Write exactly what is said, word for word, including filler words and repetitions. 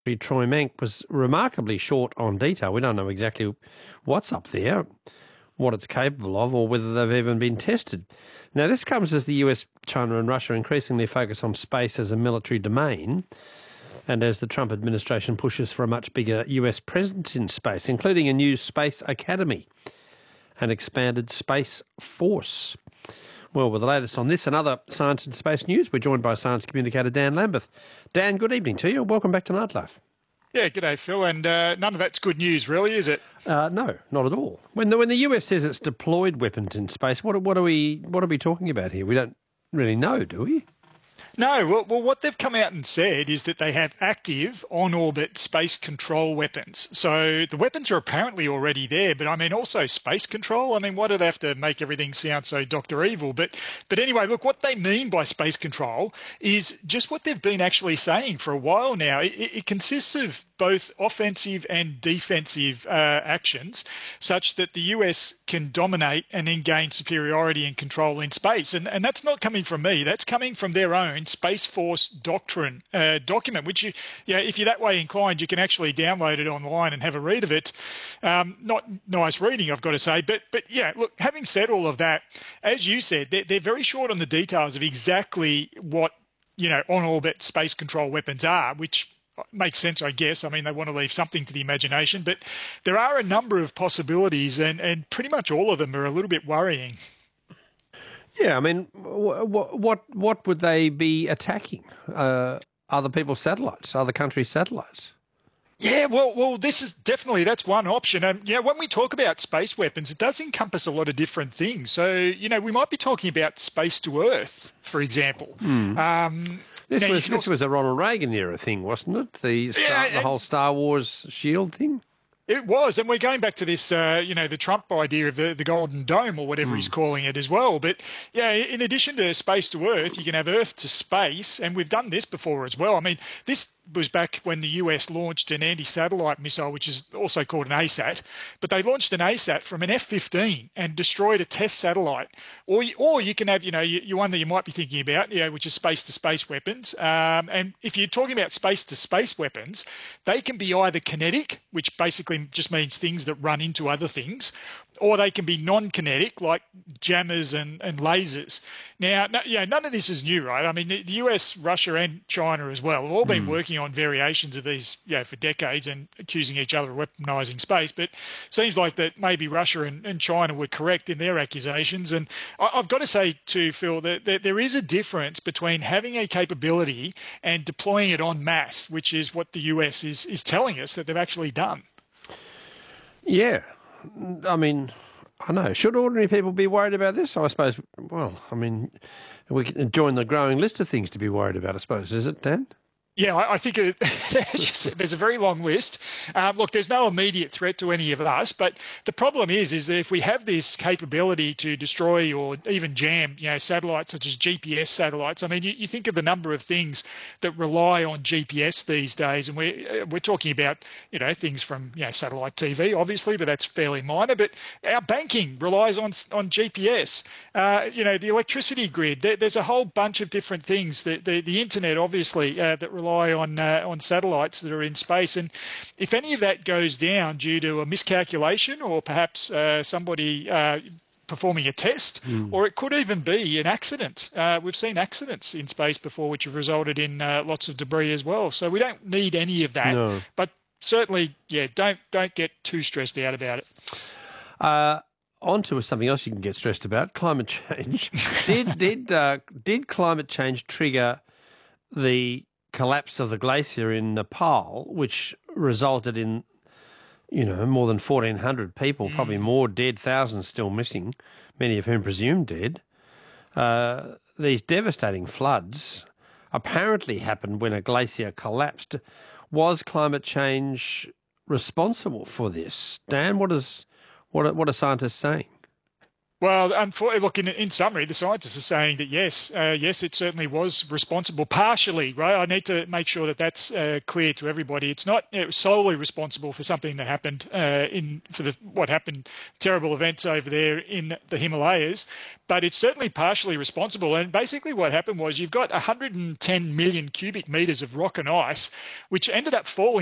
Troy Mank was remarkably short on detail. We don't know exactly what's up there, what it's capable of, or whether they've even been tested. Now, this comes as the U S, China and Russia increasingly focus on space as a military domain, and as the Trump administration pushes for a much bigger U S presence in space, including a new space academy and expanded space force. Well, with the latest on this and other science and space news, we're joined by science communicator Dan Lambeth. Dan, good evening to you. Welcome back to Nightlife. Yeah, g'day, Phil. And uh, none of that's good news, really, is it? Uh, no, not at all. When the when the U S says it's deployed weapons in space, what what are we what are we talking about here? We don't really know, do we? No, well, well, what they've come out and said is that they have active on-orbit space control weapons. So the weapons are apparently already there, but I mean also space control. I mean, why do they have to make everything sound so Doctor Evil? But but anyway, look, what they mean by space control is just what they've been actually saying for a while now. It, it consists of both offensive and defensive uh, actions, such that the U S can dominate and then gain superiority and control in space. And, and that's not coming from me. That's coming from their own Space Force Doctrine uh, document, which, you, you know, if you're that way inclined, you can actually download it online and have a read of it. Um, not nice reading, I've got to say. But, but yeah, look, having said all of that, as you said, they're, they're very short on the details of exactly what, you know, on-orbit space control weapons are, which makes sense, I guess. I mean, they want to leave something to the imagination, but there are a number of possibilities, and, and pretty much all of them are a little bit worrying. Yeah, I mean, what what what would they be attacking? Uh, other people's satellites, other countries' satellites? Yeah, well, well, this is definitely, that's one option. And, you know, when we talk about space weapons, it does encompass a lot of different things. So, you know, we might be talking about space to Earth, for example. Mm. Um, this was this also... was a Ronald Reagan era thing, wasn't it? The, Star, yeah, and... the whole Star Wars shield thing? It was, and we're going back to this, uh, you know, the Trump idea of the, the Golden Dome or whatever mm. he's calling it as well. But, yeah, in addition to space to Earth, you can have Earth to space, and we've done this before as well. I mean, this was back when the U S launched an anti-satellite missile, which is also called an A SAT, but they launched an A SAT from an F fifteen and destroyed a test satellite. Or, or you can have, you know, you, one that you might be thinking about, you know, which is space-to-space weapons. Um, and if you're talking about space-to-space weapons, they can be either kinetic, which basically just means things that run into other things, or they can be non-kinetic, like jammers and, and lasers. Now, no, yeah, none of this is new, right? I mean, the, the U S, Russia, and China as well have all been mm. working on variations of these, you know, for decades and accusing each other of weaponizing space. But it seems like that maybe Russia and, and China were correct in their accusations. And I, I've got to say, too, Phil, that, that there is a difference between having a capability and deploying it en masse, which is what the U S is, is telling us that they've actually done. Yeah. I mean, I know. Should ordinary people be worried about this? I suppose, well, I mean, we can join the growing list of things to be worried about, I suppose. Is it, Dan? Yeah, I think it, there's a very long list. Um, look, there's no immediate threat to any of us, but the problem is, is that if we have this capability to destroy or even jam, you know, satellites such as G P S satellites. I mean, you, you think of the number of things that rely on G P S these days, and we're we're talking about, you know, things from, you know, satellite T V, obviously, but that's fairly minor. But our banking relies on on G P S. Uh, you know, the electricity grid. There, there's a whole bunch of different things. The the, the internet, obviously, uh, that rely on uh, on satellites that are in space, and if any of that goes down due to a miscalculation or perhaps uh, somebody uh, performing a test, mm. or it could even be an accident. Uh, we've seen accidents in space before which have resulted in uh, lots of debris as well. So we don't need any of that. No. But certainly, yeah, don't don't get too stressed out about it. Uh, on to something else you can get stressed about: climate change. did did uh, did climate change trigger the collapse of the glacier in Nepal, which resulted in, you know, more than fourteen hundred people, mm. probably more dead, thousands still missing, many of whom presumed dead. Uh, these devastating floods apparently happened when a glacier collapsed. Was climate change responsible for this? Dan, what is what are, what are scientists saying? Well, unfor- look, in, in summary, the scientists are saying that yes, uh, yes, it certainly was responsible partially, right? I need to make sure that that's uh, clear to everybody. It's not it was solely responsible for something that happened uh, in for the what happened, terrible events over there in the Himalayas, but it's certainly partially responsible. And basically, what happened was you've got one hundred ten million cubic meters of rock and ice, which ended up falling